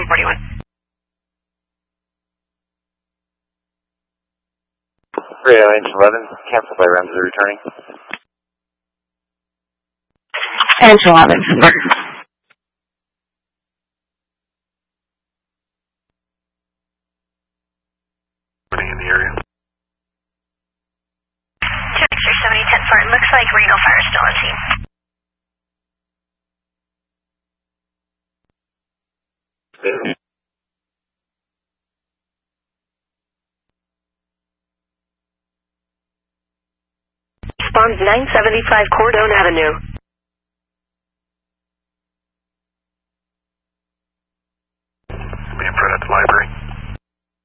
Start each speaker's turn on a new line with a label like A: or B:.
A: 141.
B: 3 Engine 11, cancel by Ramsey returning.
A: Engine 11.
B: In the area.
C: Texture 7010 Fart, looks like Reno Fire is still on scene.
A: Spawns 975 Cordone Avenue.